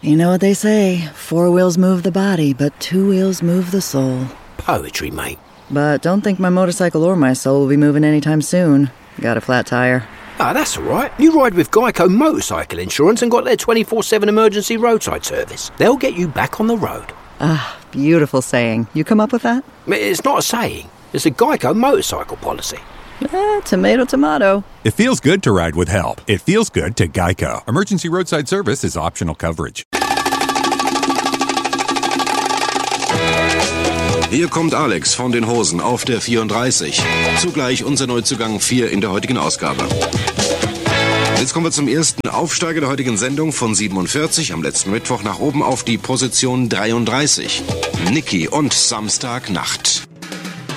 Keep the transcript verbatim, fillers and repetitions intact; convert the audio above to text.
You know what they say, four wheels move the body, but two wheels move the soul. Poetry, mate. But don't think my motorcycle or my soul will be moving anytime soon. Got a flat tire. Ah, that's all right. You ride with Geico Motorcycle Insurance and got their twenty-four seven emergency roadside service. They'll get you back on the road. Ah, beautiful saying. You come up with that? It's not a saying. It's a Geico motorcycle policy. Eh, tomato, tomato. It feels good to ride with help. It feels good to Geico. Emergency roadside service is optional coverage. Hier kommt Alex von den Hosen auf der vierunddreißig. Zugleich unser Neuzugang vier in der heutigen Ausgabe. Jetzt kommen wir zum ersten Aufsteiger der heutigen Sendung von siebenundvierzig, am letzten Mittwoch nach oben auf die Position dreiunddreißig. Niki und Samstagnacht.